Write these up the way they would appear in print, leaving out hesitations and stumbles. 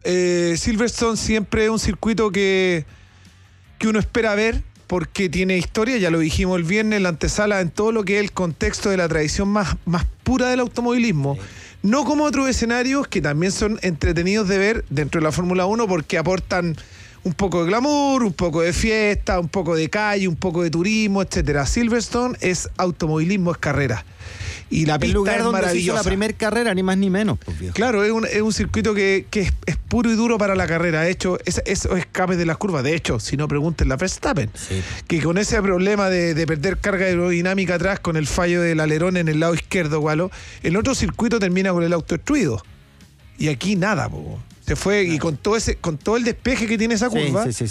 Silverstone siempre es un circuito que uno espera ver porque tiene historia, ya lo dijimos el viernes, la antesala en todo lo que es el contexto de la tradición más pura del automovilismo. No como otros escenarios que también son entretenidos de ver dentro de la Fórmula 1 porque aportan un poco de glamour, un poco de fiesta, un poco de calle, un poco de turismo, etcétera. Silverstone es automovilismo, es carrera. Y la pista lugar es donde maravillosa. se hizo la primera carrera, ni más ni menos. Pues, viejo. Claro, es un circuito que es puro y duro para la carrera. De hecho, esos escapes de las curvas. De hecho, si no, pregúntenle a Verstappen. Sí. Que con ese problema de perder carga aerodinámica atrás con el fallo del alerón en el lado izquierdo, Gualo, el otro circuito termina con el auto destruido. Y aquí nada, po. Se fue y con todo el despeje que tiene esa curva. Sí.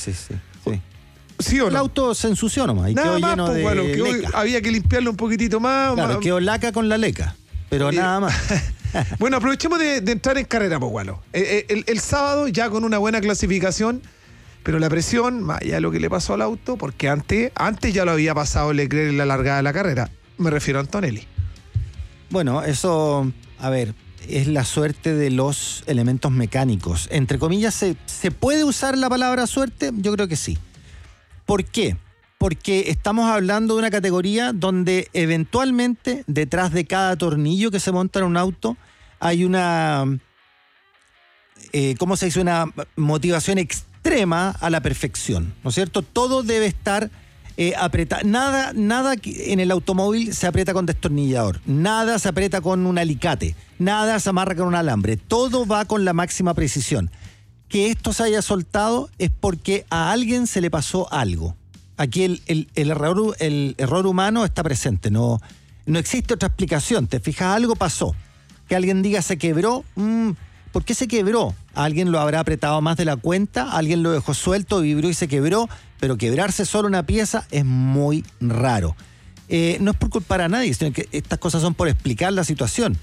¿Sí o no? El auto se ensució nomás y nada quedó más, lleno pues, de bueno, leca. había que limpiarlo un poquitito más. Claro, quedó laca con la leca, pero nada más. Bueno, aprovechemos de entrar en carrera, pues, Gualo. El sábado ya con una buena clasificación, pero la presión, más allá de lo que le pasó al auto, porque antes ya lo había pasado Leclerc en la largada de la carrera. Me refiero a Antonelli. Bueno, eso, a ver, es la suerte de los elementos mecánicos. Entre comillas, ¿se puede usar la palabra suerte? Yo creo que sí. ¿Por qué? Porque estamos hablando de una categoría donde eventualmente detrás de cada tornillo que se monta en un auto hay una, ¿cómo se dice? Una motivación extrema a la perfección, ¿no es cierto? Todo debe estar apretado. Nada en el automóvil se aprieta con destornillador, nada se aprieta con un alicate, nada se amarra con un alambre, todo va con la máxima precisión. Que esto se haya soltado es porque a alguien se le pasó algo. Aquí el error humano está presente, no existe otra explicación. ¿Te fijas? Algo pasó. Que alguien diga se quebró, ¿por qué se quebró? Alguien lo habrá apretado más de la cuenta, alguien lo dejó suelto, vibró y se quebró, pero quebrarse solo una pieza es muy raro. No es por culpar a nadie, sino que estas cosas son por explicar la situación.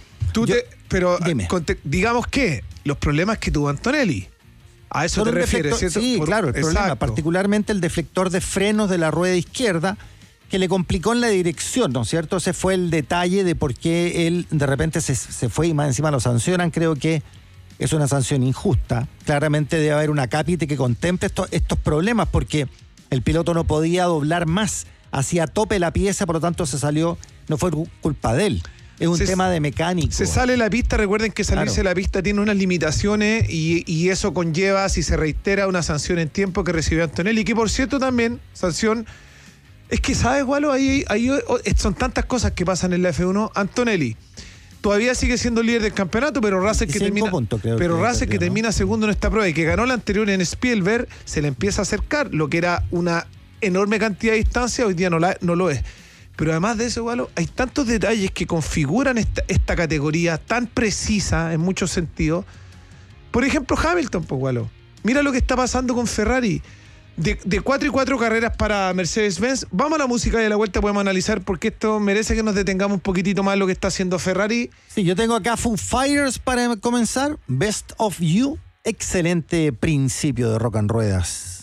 Digamos que los problemas que tuvo Antonelli, a eso te refieres, ¿cierto? Sí, claro, el problema, exacto. particularmente el deflector de frenos de la rueda izquierda, que le complicó en la dirección, ¿no es cierto? Ese fue el detalle de por qué él de repente se fue y más encima lo sancionan. Creo que es una sanción injusta. Claramente debe haber una cápite que contemple estos problemas, porque el piloto no podía doblar más, hacía tope la pieza, por lo tanto se salió, no fue culpa de él. Es un tema de mecánico. Se sale la pista, recuerden que salirse de la pista tiene unas limitaciones y eso conlleva, si se reitera, una sanción en tiempo que recibió Antonelli, que por cierto también, sanción, es que sabes, Gualo, ahí son tantas cosas que pasan en la F1. Antonelli todavía sigue siendo líder del campeonato, pero Russell que termina segundo en esta prueba y que ganó la anterior en Spielberg, se le empieza a acercar, lo que era una enorme cantidad de distancia, hoy día no lo es. Pero además de eso, Gualo, hay tantos detalles que configuran esta categoría tan precisa en muchos sentidos. Por ejemplo, Hamilton, pues, Gualo. Mira lo que está pasando con Ferrari. De 4 y 4 carreras para Mercedes-Benz. Vamos a la música y a la vuelta podemos analizar porque esto merece que nos detengamos un poquitito más lo que está haciendo Ferrari. Sí, yo tengo acá Foo Fighters para comenzar. Best of You. Excelente principio de Rock and Ruedas.